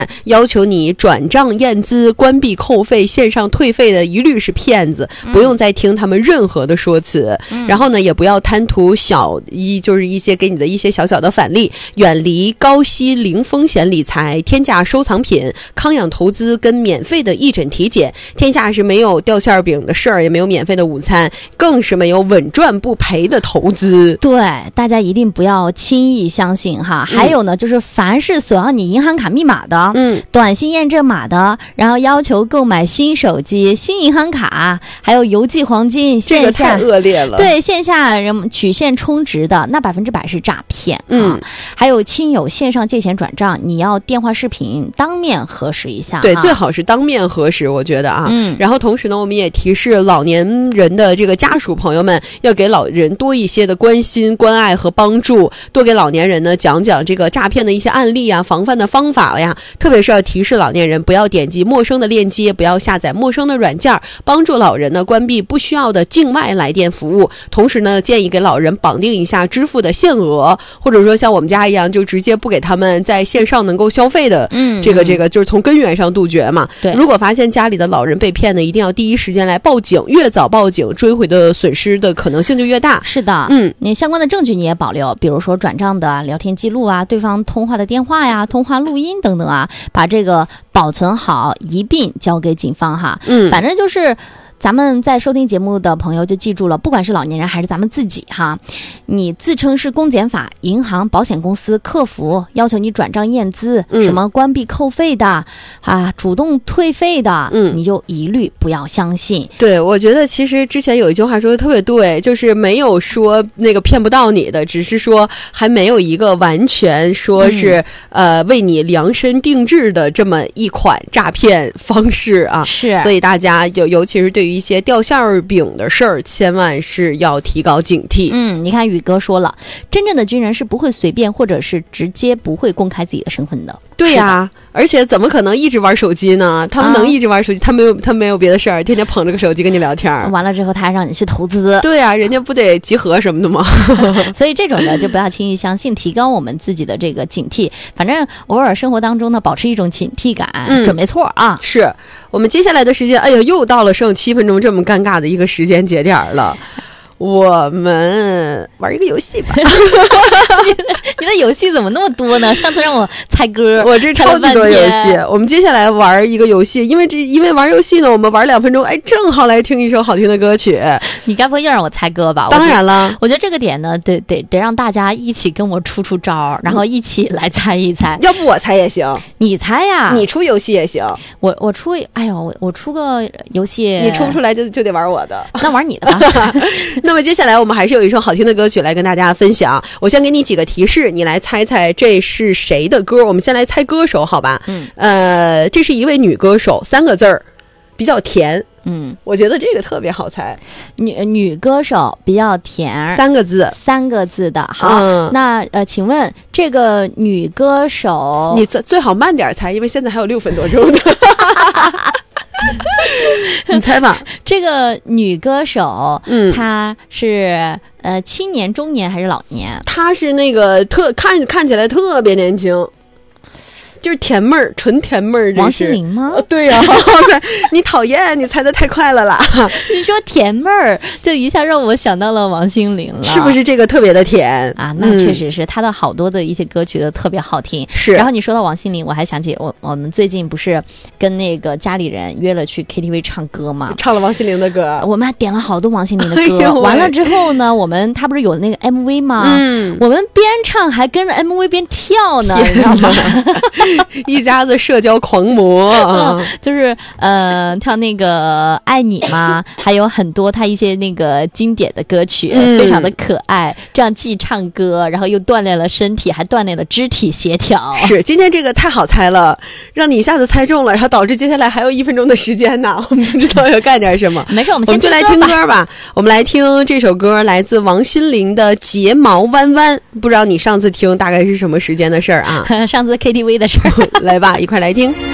要求你转账验资、关闭扣费、线上退费的一律是骗子，不用再听他们任何的说辞。然后呢，也不要贪图就是一些给你的一些小小的返利，远离高息零风险理财，天价收藏品、康养投资跟免费的义诊体检。天下是没有掉馅饼的事儿，也没有免费的午餐，更是没有稳赚不赔的投资。 对，大家一定不要轻易相信哈。还有呢，就是凡是索要你银行卡密码的，短信验证码的，然后要求购买新手机、新银行卡，还有邮寄黄金，线下这个太恶劣了。 对，线下人取现充值的，那100%是诈骗。还有亲友线上借钱转账，你要电话视频当面核实一下。 对，最好是当面核实，我觉得啊。然后同时呢，我们也提示老年人的这个家属朋友们，要给老人多一些的关心、关爱和帮助，多给老年人呢讲讲这个诈骗的一些案例啊、防范的方法呀。特别是要提示老年人不要点击陌生的链接，不要下载陌生的软件，帮助老人呢关闭不需要的境外来电服务。同时呢，建议给老人绑定一下支付的限额，或者说像我们家一样，就直接不给他们在线上能够消费的，这个就是从根源上杜绝嘛。对，如果发现家里的老人被骗呢，一定要第一时间来报警，越早报警，追回的损失的可能性就越大。 是的，你相关的证据你也保留，比如说转账的聊天记录啊，对方通话的电话呀、通话录音等等啊，把这个保存好，一并交给警方哈。反正就是咱们在收听节目的朋友就记住了，不管是老年人还是咱们自己哈，你自称是公检法、银行、保险公司、客服要求你转账验资，什么关闭扣费的啊，主动退费的，你就一律不要相信。 对，我觉得其实之前有一句话说的特别对，就是没有说那个骗不到你的，只是说还没有一个完全说是为你量身定制的这么一款诈骗方式啊。 是， 所以大家尤其是对于一些掉馅饼的事儿，千万是要提高警惕。 你看宇哥说了，真正的军人是不会随便或者是直接不会公开自己的身份的。 对呀，而且怎么可能一直玩手机呢？他们能一直玩手机，他没有别的事儿，天天捧着个手机跟你聊天。 完了之后他还让你去投资。 对呀，人家不得集合什么的吗？ 所以这种的就不要轻易相信，提高我们自己的这个警惕。反正偶尔生活当中呢，保持一种警惕感，准没错啊。 是我们接下来的时间，哎呀，又到了剩7分钟这么尴尬的一个时间节点了。我们玩一个游戏吧。 你的游戏怎么那么多呢？上次让我猜歌， 我这超级多游戏。我们接下来玩一个游戏，因为玩游戏呢，我们玩2分钟，哎，正好来听一首好听的歌曲。 你该不会又让我猜歌吧？ 当然了， 我觉得这个点呢，得让大家一起跟我出招，然后一起来猜一猜。 要不我猜也行， 你猜呀？ 你出游戏也行。 我出，哎呦，我出个游戏， 你出不出来就得玩我的。 那玩你的吧。 那么接下来我们还是有一首好听的歌曲来跟大家分享。我先给你几个提示，你来猜猜这是谁的歌。我们先来猜歌手，好吧？这是一位女歌手，3个字儿，比较甜。我觉得这个特别好猜。 女歌手比较甜 ，3个字 ，3个字的。好，那请问这个女歌手， 你最好慢点猜，因为现在还有6分多钟呢。你猜吧。 这个女歌手，她是青年、中年还是老年？ 她是那个看起来特别年轻。就是甜妹儿，纯甜妹儿。 王心凌吗？ 对呀。你讨厌，你猜的太快了啦。 你说甜妹儿，就一下让我想到了王心凌了。 是不是这个特别的甜啊？那确实是，她的好多的一些歌曲都特别好听。 是。 然后你说到王心凌，我还想起我们最近不是跟那个家里人约了去 KTV 唱歌吗？ 唱了王心凌的歌， 我们还点了好多王心凌的歌。完了之后呢，她不是有那个 MV 吗？我们边唱还跟着 MV 边跳呢，你知道吗？ 一家子社交狂魔。 就是跳那个爱你嘛，还有很多他一些那个经典的歌曲，非常的可爱。这样既唱歌，然后又锻炼了身体，还锻炼了肢体协调。 是，今天这个太好猜了，让你一下子猜中了，然后导致接下来还有1分钟的时间呢，我们不知道要干点什么。 没事，我们就来听歌吧。我们来听这首歌，来自王心凌的《睫毛弯弯》。不知道你上次听大概是什么时间的事儿啊？ 上次 KTV 的事儿。 来吧，一块来听。